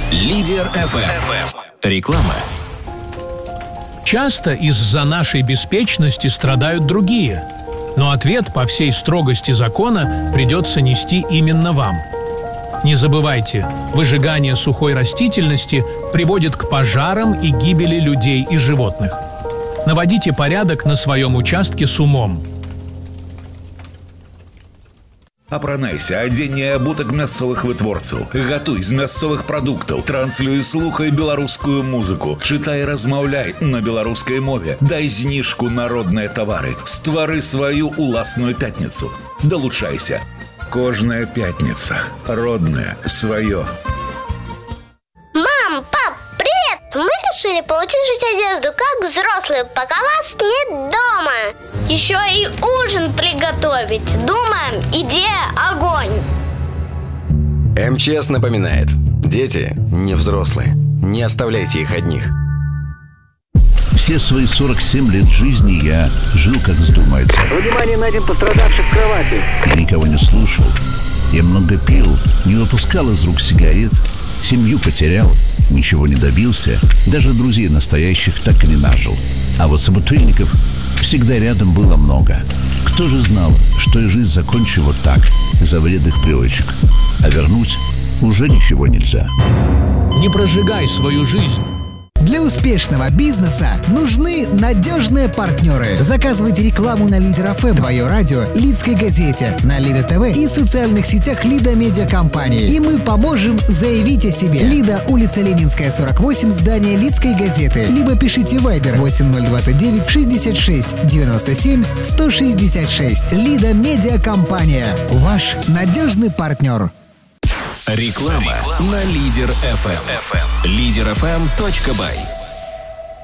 Лидер FM. Реклама. Часто из-за нашей беспечности страдают другие, но ответ по всей строгости закона придется нести именно вам. Не забывайте, выжигание сухой растительности приводит к пожарам и гибели людей и животных. Наводите порядок на своем участке с умом. Апранайся, адзенне абутак мясцовых вытворцаў. Гатуй з мясцовых прадуктаў, транслюй, слухай беларускую музыку, чытай, размаўляй на беларускай мове, дай зніжку на родныя тавары, ствары сваю уласную пятніцу. Далучайся. Кожная пятница. Родное, свое. Мам, пап, привет! Мы решили получить одежду, как взрослые, пока вас нет дома. Еще и ужин приготовить. Думаем, идея огонь. МЧС напоминает: дети не взрослые. Не оставляйте их одних. Все свои 47 лет жизни я жил, как вздумается. Внимание, найден пострадавший в кровати. Я никого не слушал. Я много пил, не выпускал из рук сигарет, семью потерял, ничего не добился, даже друзей настоящих так и не нажил. А вот собутыльников всегда рядом было много. Кто же знал, что и жизнь закончу вот так, из-за вредных привычек. А вернуть уже ничего нельзя. Не прожигай свою жизнь. Для успешного бизнеса нужны надежные партнеры. Заказывайте рекламу на Лидер FM, Твое радио, Лидской газете, на Лида ТВ и социальных сетях Лида Медиа Компании. И мы поможем заявить о себе. Лида, улица Ленинская, 48, здание Лидской газеты. Либо пишите Viber 8029 66 97 166. Лида Медиа Компания. Ваш надежный партнер. Реклама на Лидер FM. Лидерfm.by.